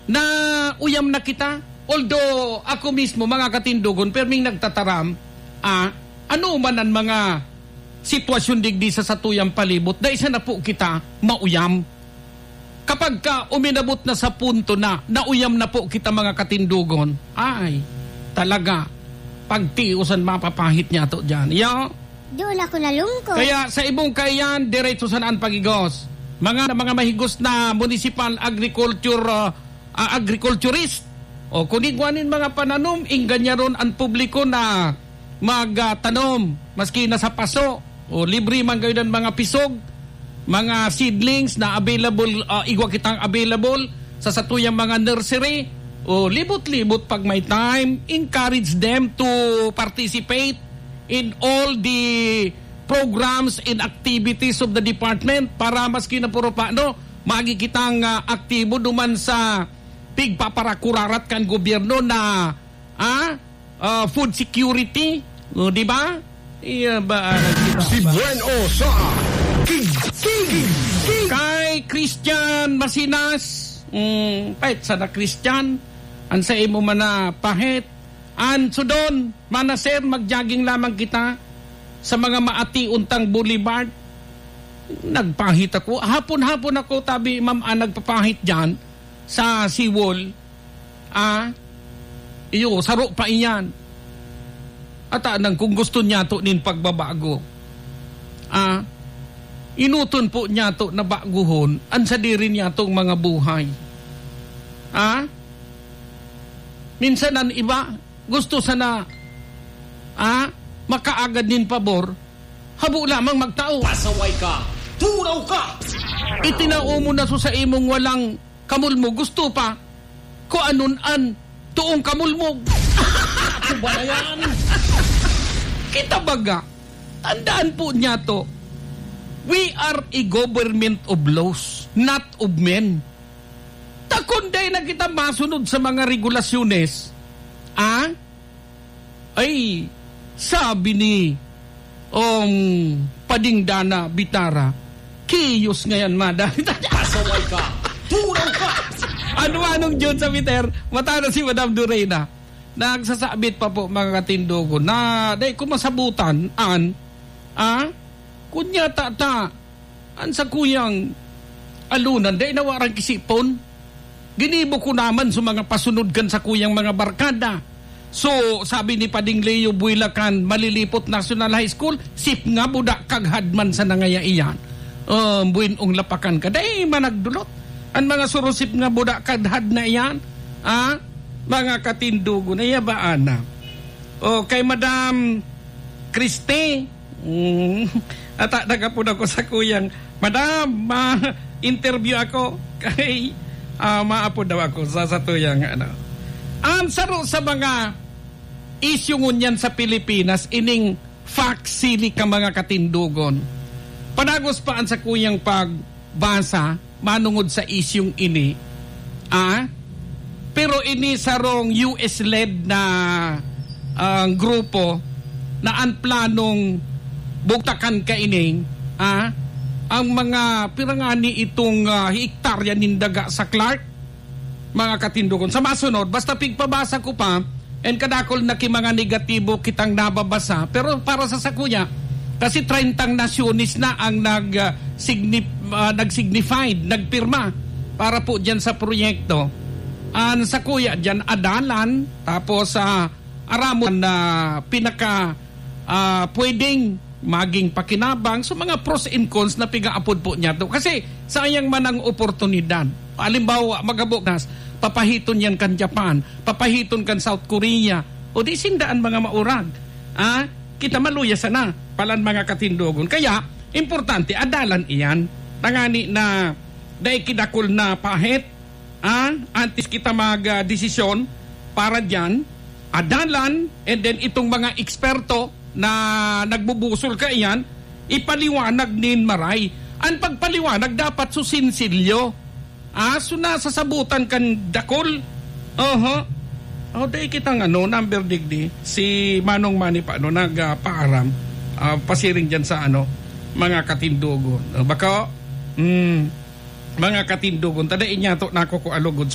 na uyam na kita. Although ako mismo mga katindugon, perming nagtataram, ano man ang mga sitwasyon digdi sa satuyang palibot, da isa na po kita mauyam. Kapag ka uminabot na sa punto na nauyam na po kita mga katindugon, ay talaga pagtiusan mapapahit niya to dyan. Doon ako nalungkot. Kaya sa ibong kayan, diretso sanaan pagigos. Mga mahigos na municipal agriculturist, o kunigwanin mga pananom, inggan ron ang publiko na magtanom, maski na sa paso, o libre man kayo ng mga pisog, mga seedlings na available, igwa kitang available sa satuyang mga nursery, o libot-libot pag may time, encourage them to participate in all the programs and activities of the department para maski na puro paano, magikitang aktibo duman sa pigpaparakurarat kan gobyerno na food security, di ba? Iya ba? Si Bueno sa kay Christian Masinas, pahit sa na Christian, an sa imo man na pahit, an sudon, manaser, magjogging lamang kita sa mga maati-untang boulevard. Nagpahit ako, hapon-hapon ako, tabi ma'am, nagpapahit dyan sa seawall, saro pa iyan. At anang kung gusto niya to nin pagbabago, inuton po niya to na baguhon, ansa di rin niya tong mga buhay. Minsan ang iba, gusto sana, makaagad nin pabor, habo lamang magtao. Pasaway ka, turaw ka! Itinao mo na so sa imong walang kamulmo, gusto pa ko anunan tuong kamulmog. Ba na yan? Kita baga, tandaan po niya to, we are a government of laws, not of men. Takunday na kita masunod sa mga regulasyones, ay sabi ni Padingdana Bitara, kiyos ngayon madali. Pasaway ka, turaw ka! Anong John sa Peter, matano si Madam Durena, nagsasabit pa po mga katindogo na day kumasabutan kunya an sa kuyang alunan day nawarang kisipon, ginibo ko naman sa mga pasunod kan sa kuyang mga barkada. So sabi ni Pading Leo Builacan, Malilipot National High School, sip nga budak kaghadman sa nangaya iyan, buinong lapakan ka day managdulot ang mga surusip nga budak kaghad na iyan, mga katindugo na yabaan na. O kay Madam Christie, at nagapun ako sa kuyang, Madam, interview ako kay maapod daw ako sa tuyang ansaro sa mga isyong unyan sa Pilipinas, ining faksili ka mga katindugon. Panagos paan sa kuyang pagbasa manungod sa isyong ini, pero ini sarong US-led na grupo na ang planong bugtakan ka ining ang mga pirangani itong hektarya nindaga sa Clark, mga katindugon. Sa masunod, basta pigpabasa ko pa, and kadakol na mga negatibo kitang nababasa, pero para sa sakuya, kasi 30 nasyonis na ang nag-signified, nagpirma para po dyan sa proyekto. Sa kuya dyan, adalan, tapos aramon na pinaka pwedeng maging pakinabang so mga pros and cons na pigaapod po niya to. Kasi sayang man ang oportunidad. Halimbawa, magaboknas, papahiton yan kan Japan, papahiton kan South Korea, o di sindaan mga maurag. Kita maluya sana, palan mga katindogon. Kaya, importante, adalan iyan. Tangani na dahi kidakol na pahit, antes kita mag-desisyon para dyan, adalan, and then itong mga eksperto na nagbubusol ka iyan, ipaliwanag nin maray. Ang pagpaliwanag dapat susinsilyo. So nasasabutan kan dakol. Dahi kitang number digdi, si Manong Mani pa, nagpaaram, pasiring dyan sa mga katindogon. Baka, mga katindogon, tadain niya to nakukualugod.